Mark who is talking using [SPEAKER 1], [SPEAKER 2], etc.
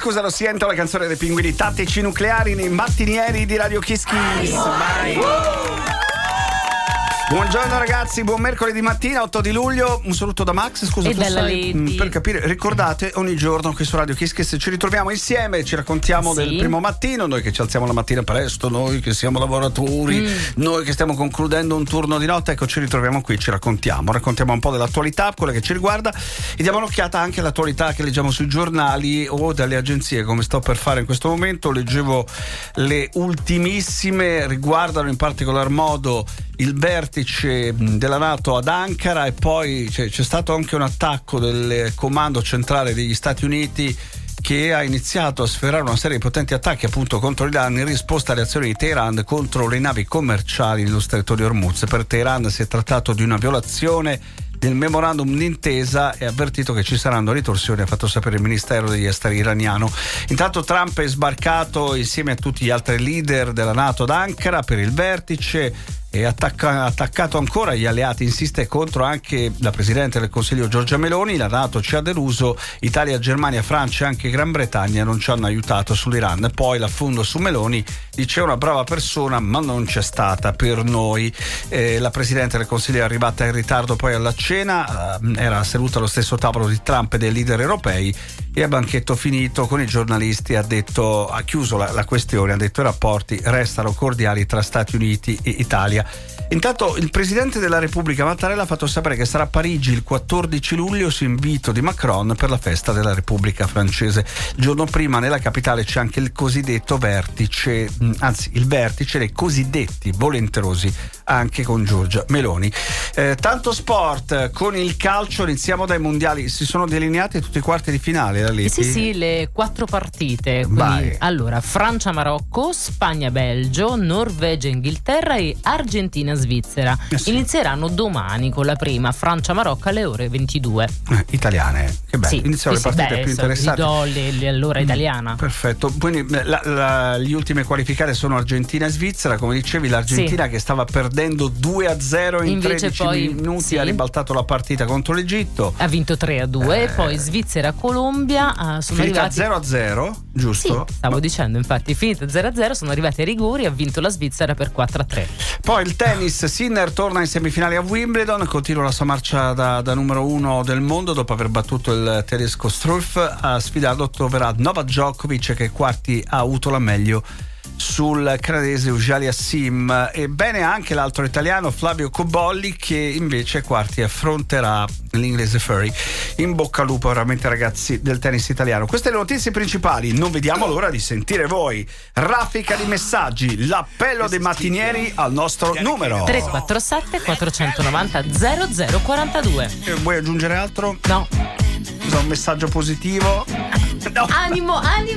[SPEAKER 1] scusa, lo sento, la canzone dei pinguini tattici nucleari nei mattinieri di Radio Kiss Kiss. Vai. Buongiorno ragazzi, buon mercoledì mattina, 8 di luglio. Un saluto da Max, scusa,
[SPEAKER 2] e
[SPEAKER 1] tu
[SPEAKER 2] dalla
[SPEAKER 1] sai,
[SPEAKER 2] Lady.
[SPEAKER 1] per capire, ricordate, ogni giorno qui su Radio Kiss Kiss ci ritroviamo insieme, ci raccontiamo del primo mattino, noi che ci alziamo la mattina presto, noi che siamo lavoratori, noi che stiamo concludendo un turno di notte, ecco, ci ritroviamo qui, ci raccontiamo un po' dell'attualità, quella che ci riguarda, e diamo un'occhiata anche all'attualità che leggiamo sui giornali o dalle agenzie, come sto per fare in questo momento. Leggevo le ultimissime, riguardano in particolar modo il vertice della NATO ad Ankara, e poi c'è stato anche un attacco del comando centrale degli Stati Uniti che ha iniziato a sferrare una serie di potenti attacchi appunto contro l'Iran in risposta alle azioni di Teheran contro le navi commerciali nello stretto di Hormuz. Per Teheran si è trattato di una violazione del memorandum d'intesa e ha avvertito che ci saranno ritorsioni, ha fatto sapere il Ministero degli Esteri iraniano. Intanto Trump è sbarcato insieme a tutti gli altri leader della NATO ad Ankara per il vertice e attaccato ancora gli alleati, insiste contro anche la Presidente del Consiglio Giorgia Meloni. La NATO ci ha deluso, Italia, Germania, Francia e anche Gran Bretagna non ci hanno aiutato sull'Iran. Poi l'affondo su Meloni, dice: una brava persona ma non c'è stata per noi. La Presidente del Consiglio è arrivata in ritardo poi alla cena, era seduta allo stesso tavolo di Trump e dei leader europei, e a banchetto finito con i giornalisti ha chiuso la questione, ha detto: i rapporti restano cordiali tra Stati Uniti e Italia. Intanto il Presidente della Repubblica Mattarella ha fatto sapere che sarà a Parigi il 14 luglio su invito di Macron per la festa della Repubblica Francese. Il giorno prima nella capitale c'è anche il cosiddetto vertice, anzi il vertice dei cosiddetti volenterosi, anche con Giorgia Meloni. Tanto sport, con il calcio iniziamo dai mondiali. Si sono delineati tutti i quarti di finale, la Leti?
[SPEAKER 2] Sì, le 4 partite. Quindi, allora, Francia-Marocco, Spagna-Belgio, Norvegia-Inghilterra e Argentina-Svizzera.
[SPEAKER 1] Sì.
[SPEAKER 2] Inizieranno domani con la prima, Francia-Marocco alle ore 22.
[SPEAKER 1] Italiane, che bello.
[SPEAKER 2] Sì,
[SPEAKER 1] iniziano le partite più interessanti.
[SPEAKER 2] Vi do l'ora italiana.
[SPEAKER 1] Perfetto. Quindi gli ultime qualificate sono Argentina e Svizzera. Come dicevi, l'Argentina che stava perdendo 2-0 in
[SPEAKER 2] invece
[SPEAKER 1] 13
[SPEAKER 2] poi,
[SPEAKER 1] minuti ha ribaltato la partita contro l'Egitto.
[SPEAKER 2] Ha vinto 3-2 e poi Svizzera-Colombia sono
[SPEAKER 1] finita
[SPEAKER 2] arrivati
[SPEAKER 1] 0-0, giusto?
[SPEAKER 2] Sì, stavo dicendo, infatti, finita 0-0, sono arrivati ai rigori e ha vinto la Svizzera per 4-3.
[SPEAKER 1] Poi il tennis, Sinner torna in semifinale a Wimbledon, continua la sua marcia da numero 1 del mondo dopo aver battuto il tedesco Struff. A sfidarlo troverà Novak Djokovic, che ai quarti ha avuto la meglio sul canadese Auger-Aliassime. E bene anche l'altro italiano Flavio Cobolli, che invece ai quarti affronterà l'inglese Furry. In bocca al lupo veramente, ragazzi, del tennis italiano. Queste le notizie principali, non vediamo l'ora di sentire voi. Raffica di messaggi, l'appello dei mattinieri al nostro numero
[SPEAKER 2] 347 490 0042.
[SPEAKER 1] Vuoi aggiungere altro?
[SPEAKER 2] No.
[SPEAKER 1] Un messaggio positivo? No.
[SPEAKER 2] Animo